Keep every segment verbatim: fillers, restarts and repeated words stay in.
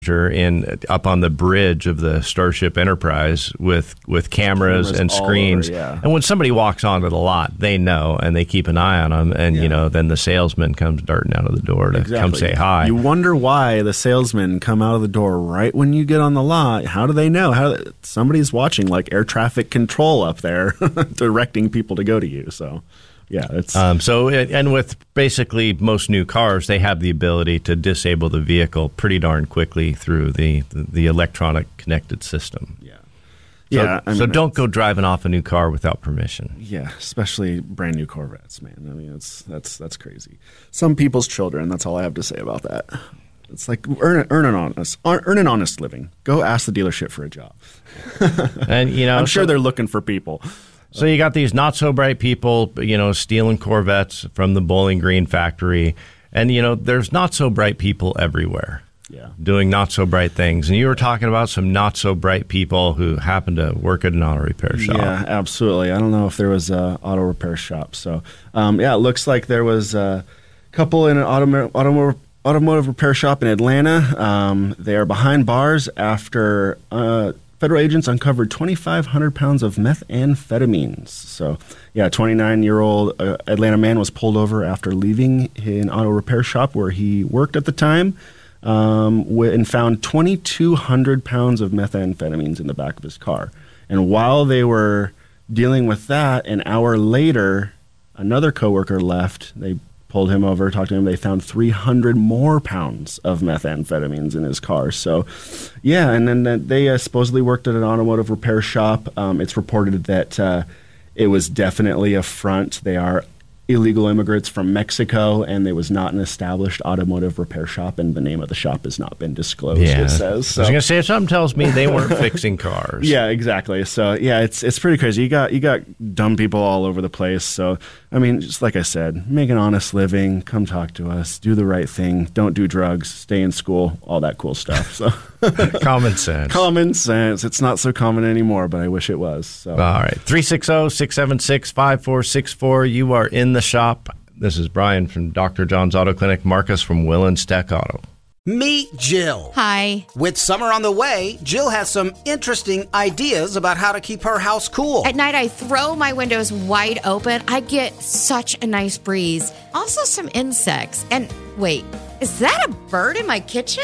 in up on the bridge of the Starship Enterprise with with cameras, cameras and screens. Over, yeah. And when somebody walks onto the lot, they know and they keep an eye on them. And yeah. you know, then the salesman comes darting out of the door to exactly. come say hi. You wonder why the salesmen come out of the door right when you get on the lot. How do they know? How somebody's watching, like air traffic control up there, directing people to go to you. So. Yeah, it's um, so, and with basically most new cars, they have the ability to disable the vehicle pretty darn quickly through the, the, the electronic connected system. Yeah, so, yeah. I mean, so don't go driving off a new car without permission. Yeah, especially brand new Corvettes, man. I mean, it's that's that's crazy. Some people's children. That's all I have to say about that. It's like earn earn an honest earn an honest living. Go ask the dealership for a job. And you know, I'm sure so, they're looking for people. So you got these not so bright people, you know, stealing Corvettes from the Bowling Green factory. And, you know, there's not so bright people everywhere yeah. doing not so bright things. And you were talking about some not so bright people who happen to work at an auto repair shop. Yeah, absolutely. I don't know if there was an auto repair shop. So, um, yeah, it looks like there was a couple in an autom- autom- automotive repair shop in Atlanta. Um, they are behind bars after uh, federal agents uncovered twenty-five hundred pounds of methamphetamines. So, yeah, a twenty-nine-year-old uh, Atlanta man was pulled over after leaving an auto repair shop where he worked at the time um, and found twenty-two hundred pounds of methamphetamines in the back of his car. And while they were dealing with that, an hour later, another coworker left. They pulled him over, talked to him. They found three hundred more pounds of methamphetamines in his car. So, yeah, and then they uh, supposedly worked at an automotive repair shop. Um, it's reported that uh, it was definitely a front. They are illegal immigrants from Mexico, and there was not an established automotive repair shop, and the name of the shop has not been disclosed, yeah. it says. So. I was going to say, something tells me they weren't fixing cars. Yeah, exactly. So, yeah, it's it's pretty crazy. You got you got dumb people all over the place. So, I mean, just like I said, make an honest living, come talk to us, do the right thing, don't do drugs, stay in school, all that cool stuff. So, common sense. Common sense. It's not so common anymore, but I wish it was. So. All right. three six zero, six seven six, five four six four. You are in the shop. This is Brian from Doctor John's Auto Clinic. Marcus from Willens Tech Auto. Meet Jill. Hi. With summer on the way, Jill has some interesting ideas about how to keep her house cool. At night, I throw my windows wide open. I get such a nice breeze. Also, some insects. And wait, is that a bird in my kitchen?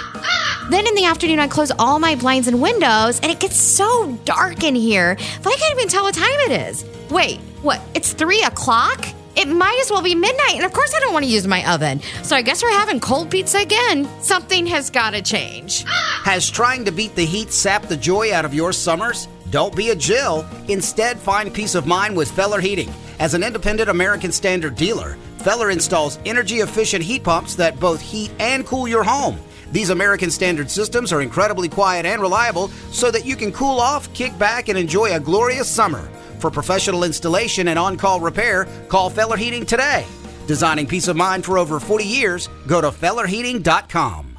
Then in the afternoon, I close all my blinds and windows, and it gets so dark in here that I can't even tell what time it is. Wait, what? It's three o'clock? It might as well be midnight, and of course I don't want to use my oven. So I guess we're having cold pizza again. Something has got to change. Has trying to beat the heat sapped the joy out of your summers? Don't be a Jill. Instead, find peace of mind with Feller Heating. As an independent American Standard dealer, Feller installs energy-efficient heat pumps that both heat and cool your home. These American Standard systems are incredibly quiet and reliable so that you can cool off, kick back, and enjoy a glorious summer. For professional installation and on-call repair, call Feller Heating today. Designing peace of mind for over forty years, go to feller heating dot com.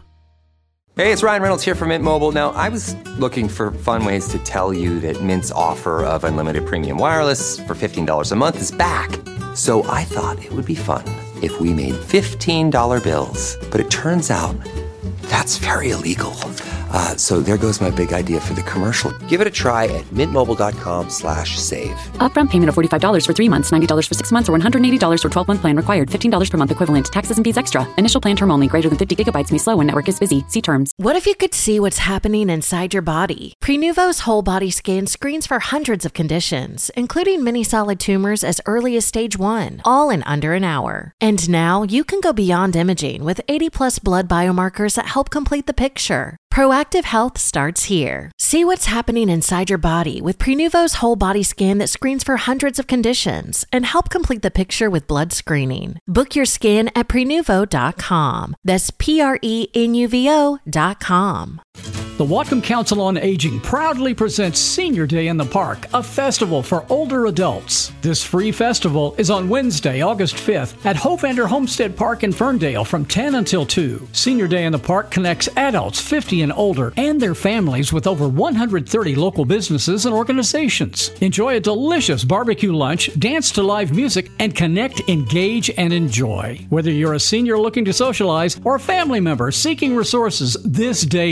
Hey, it's Ryan Reynolds here from Mint Mobile. Now, I was looking for fun ways to tell you that Mint's offer of unlimited premium wireless for fifteen dollars a month is back. So I thought it would be fun if we made fifteen dollar bills. But it turns out that's very illegal. Uh, so there goes my big idea for the commercial. Give it a try at mintmobile.com slash save. Upfront payment of forty-five dollars for three months, ninety dollars for six months, or one hundred eighty dollars for twelve-month plan required. fifteen dollars per month equivalent. Taxes and fees extra. Initial plan term only. Greater than fifty gigabytes may slow when network is busy. See terms. What if you could see what's happening inside your body? Prenuvo's whole body scan screens for hundreds of conditions, including many solid tumors as early as stage one, all in under an hour. And now you can go beyond imaging with eighty plus blood biomarkers that help complete the picture. Proactive health starts here. See what's happening inside your body with Prenuvo's whole body scan that screens for hundreds of conditions and help complete the picture with blood screening. Book your scan at prenuvo dot com. That's P R E N U V O dot com. The Whatcom Council on Aging proudly presents Senior Day in the Park, a festival for older adults. This free festival is on Wednesday, August fifth at Hovander Homestead Park in Ferndale from ten until two. Senior Day in the Park connects adults fifty and older and their families with over one hundred thirty local businesses and organizations. Enjoy a delicious barbecue lunch, dance to live music, and connect, engage, and enjoy. Whether you're a senior looking to socialize or a family member seeking resources, this day